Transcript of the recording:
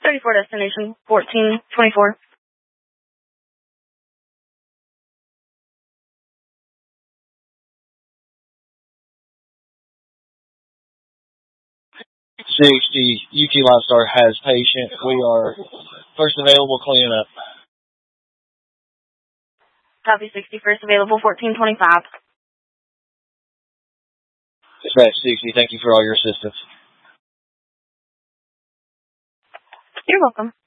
34 destination 1424. UT Line Star has patient. We are first available cleaning up. Copy 61st available 1425. Dispatch 60, thank you for all your assistance. You're welcome.